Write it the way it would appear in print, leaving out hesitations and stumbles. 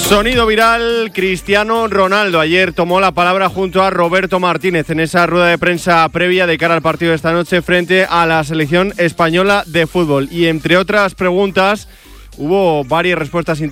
Sonido viral, Cristiano Ronaldo. Ayer tomó la palabra junto a Roberto Martínez en esa rueda de prensa previa de cara al partido de esta noche frente a la selección española de fútbol. Y entre otras preguntas, hubo varias respuestas